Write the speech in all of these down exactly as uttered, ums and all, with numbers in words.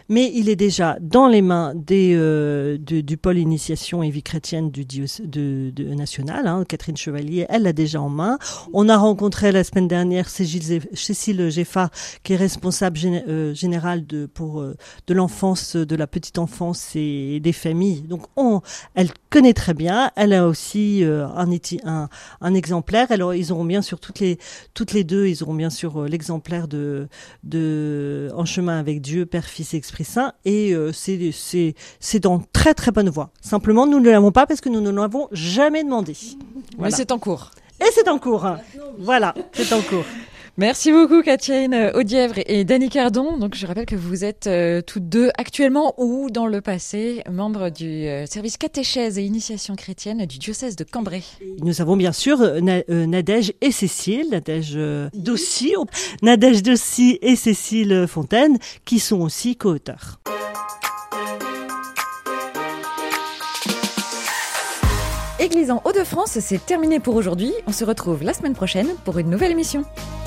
mais il est déjà dans les mains des, euh, de, du pôle initiation et vie chrétienne du diocèse de, de national. Hein. Catherine Chevalier, elle l'a déjà en main. On a rencontré la semaine dernière Cécile Geffard, qui est responsable gén- euh, générale de, pour, euh, de l'enfance, de la petite enfance et des familles. Donc, on, elle connaît très bien. Elle a aussi euh, un, un, un exemplaire. Alors, ils auront bien sûr toutes les, toutes les deux, ils auront bien sûr euh, l'exemplaire de, de En chemin avec Dieu, Père, Fils et Esprit Saint. Et euh, c'est, c'est, c'est dans très très bonne voie. Simplement, nous ne l'avons pas parce que nous ne l'avons jamais demandé. Voilà. Mais c'est en cours. Et c'est en cours. Voilà, c'est en cours. Merci beaucoup Katiane Audièvre et Dany Cardon. Donc je rappelle que vous êtes euh, toutes deux actuellement ou dans le passé membres du euh, service catéchèse et initiation chrétienne du diocèse de Cambrai. Nous avons bien sûr Na- euh, Nadège et Cécile, Nadège euh, Dossi, Nadège Dossi et Cécile Fontaine qui sont aussi co-auteurs. Église en Hauts-de-France, c'est terminé pour aujourd'hui. On se retrouve la semaine prochaine pour une nouvelle émission.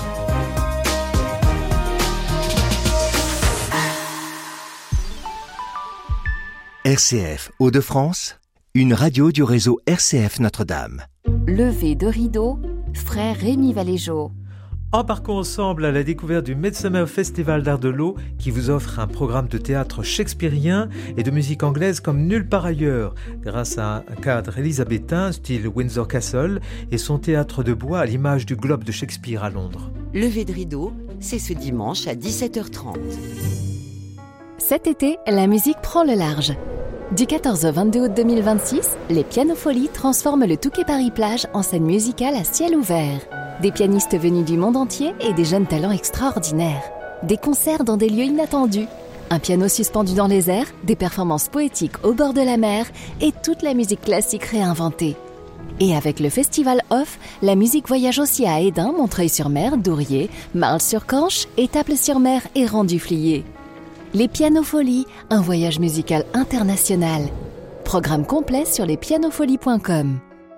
R C F Hauts-de-France, une radio du réseau R C F Notre-Dame. Levé de rideau, frère Rémi Valéjo. Embarquons ensemble à la découverte du Midsummer Festival d'Art de l'Eau qui vous offre un programme de théâtre shakespearien et de musique anglaise comme nulle part ailleurs, grâce à un cadre élisabétain, style Windsor Castle, et son théâtre de bois à l'image du Globe de Shakespeare à Londres. Levé de rideau, c'est ce dimanche à dix-sept heures trente. Cet été, la musique prend le large. Du quatorze au vingt-deux août deux mille vingt-six, les Pianofolies transforment le Touquet Paris-Plage en scène musicale à ciel ouvert. Des pianistes venus du monde entier et des jeunes talents extraordinaires. Des concerts dans des lieux inattendus. Un piano suspendu dans les airs, des performances poétiques au bord de la mer et toute la musique classique réinventée. Et avec le Festival Off, la musique voyage aussi à Hesdin, Montreuil-sur-Mer, Douriez, Marles-sur-Canche, Étaples-sur-Mer et Rennes-du-Fliers. Les Pianofolies, un voyage musical international. Programme complet sur les pianofolies point com.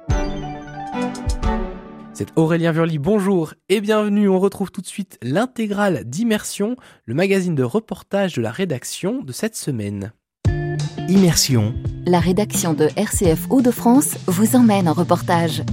C'est Aurélien Vurly, bonjour et bienvenue. On retrouve tout de suite l'intégrale d'Immersion, le magazine de reportage de la rédaction de cette semaine. Immersion. La rédaction de R C F Hauts-de-France vous emmène en reportage.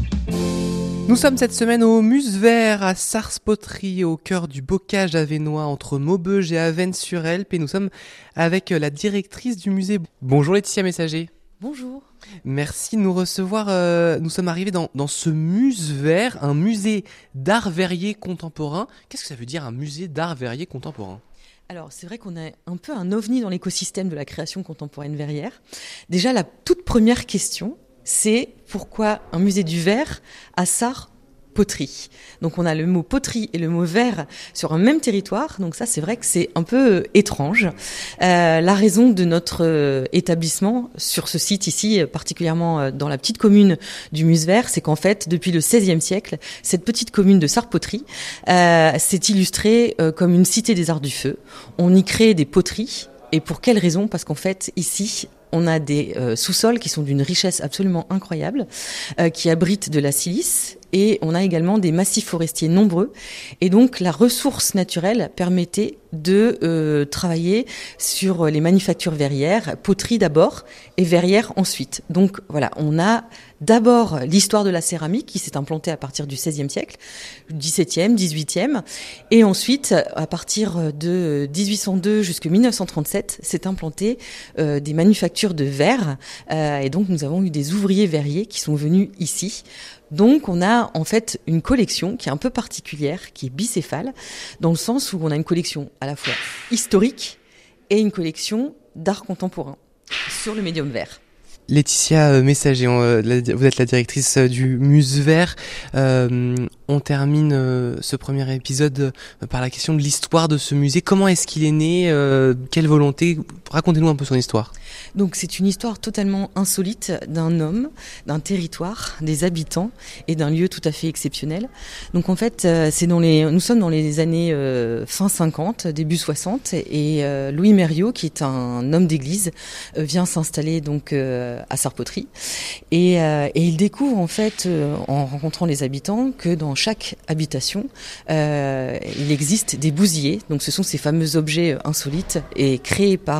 Nous sommes cette semaine au Musevert à Sars-Poterie, au cœur du bocage avesnois entre Maubeuge et Avesnes-sur-Helpe, et nous sommes avec la directrice du musée. Bonjour Laetitia Messager. Bonjour. Merci de nous recevoir. Euh, nous sommes arrivés dans, dans ce Musevert, un musée d'art verrier contemporain. Qu'est-ce que ça veut dire un musée d'art verrier contemporain ? Alors, c'est vrai qu'on est un peu un ovni dans l'écosystème de la création contemporaine verrière. Déjà, la toute première question, c'est pourquoi un musée du verre à Sars-Poterie. Donc, on a le mot poterie et le mot verre sur un même territoire. Donc ça, c'est vrai que c'est un peu euh, étrange. Euh, la raison de notre euh, établissement sur ce site ici, particulièrement euh, dans la petite commune du Musevert, c'est qu'en fait, depuis le seizième siècle, cette petite commune de Sars-Poterie euh, s'est illustrée euh, comme une cité des arts du feu. On y crée des poteries. Et pour quelle raison ? Parce qu'en fait, ici, on a des euh, sous-sols qui sont d'une richesse absolument incroyable, euh, qui abritent de la silice, et on a également des massifs forestiers nombreux. Et donc, la ressource naturelle permettait de euh, travailler sur les manufactures verrières, poterie d'abord, et verrière ensuite. Donc, voilà, on a d'abord l'histoire de la céramique qui s'est implantée à partir du seizième siècle, dix-septième, dix-huitième, et ensuite, à partir de dix-huit cent deux jusqu'en dix-neuf cent trente-sept, s'est implanté euh, des manufactures de verre, euh, et donc nous avons eu des ouvriers verriers qui sont venus ici. Donc on a en fait une collection qui est un peu particulière, qui est bicéphale, dans le sens où on a une collection à la fois historique et une collection d'art contemporain sur le médium verre. Laetitia Messager, vous êtes la directrice du Musevert. Euh, on termine euh, ce premier épisode par la question de l'histoire de ce musée. Comment est-ce qu'il est né ? euh, Quelle volonté ? Racontez-nous un peu son histoire. Donc c'est une histoire totalement insolite d'un homme, d'un territoire, des habitants et d'un lieu tout à fait exceptionnel. Donc en fait, c'est dans les, nous sommes dans les années euh, fin cinquante, début soixante, et euh, Louis Mériot, qui est un homme d'église, euh, vient s'installer donc euh, à Sars-Poterie, et, euh, et il découvre en fait, euh, en rencontrant les habitants, que dans chaque habitation, euh, il existe des bousiers. Donc ce sont ces fameux objets insolites et créés par